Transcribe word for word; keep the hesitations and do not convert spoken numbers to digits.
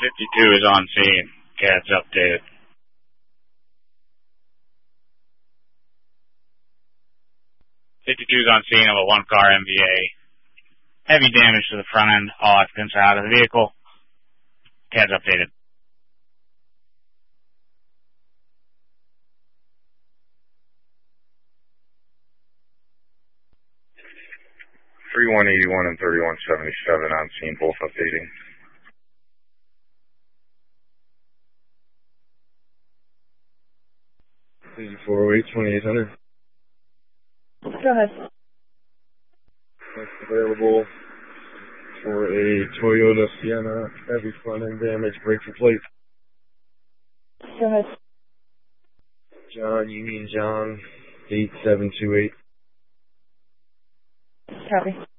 fifty-two is on scene. C A D's updated. fifty-two is on scene of a one-car M V A. Heavy damage to the front end. All occupants are out of the vehicle. C A D's updated. thirty-one eighty-one and thirty-one seventy-seven on scene, both updating. four oh eight, twenty-eight hundred. Go ahead. That's available for a Toyota Sienna, heavy front end damage, brake for plate. Go ahead. John, Union John, eight seven two eight. Copy.